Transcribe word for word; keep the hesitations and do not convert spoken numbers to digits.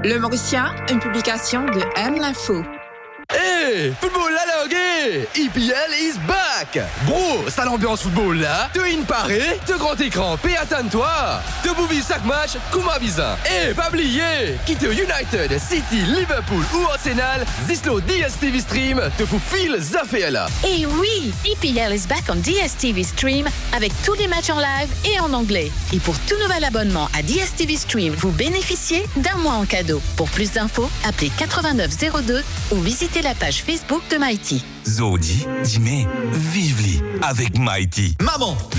Le Mauricien, une publication de M l'Info. Hey, football la langue, E P L is back. Bro, ça l'ambiance football là. Te in paré, te grand écran, paie attends-toi. Te bouvis chaque match, comme à bizarre. Et pas oublier, quitte United, City, Liverpool ou Arsenal, Zislo D S T V Stream te fout fil Zaféala. Et oui, E P L is back on D S T V Stream avec tous les matchs en live et en anglais. Et pour tout nouvel abonnement à D S T V Stream, vous bénéficiez d'un mois en cadeau. Pour plus d'infos, appelez quatre-vingt-neuf zéro deux ou visitez la page Facebook de Mighty. Zodi, dis-moi, vive-li avec Mighty. Maman,